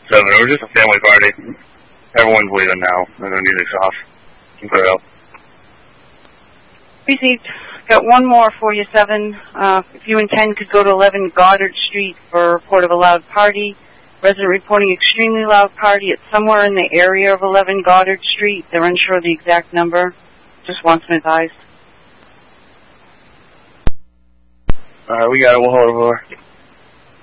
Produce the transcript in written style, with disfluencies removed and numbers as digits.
7. It was just a family party. Everyone's leaving now, and the music's off. You can clear out. Received. Got one more for you, 7. If you and Ken could go to 11 Goddard Street for a report of a loud party. Resident reporting extremely loud party. It's somewhere in the area of 11 Goddard Street. They're unsure of the exact number. Just wants them advised. We got it. We'll hold it over.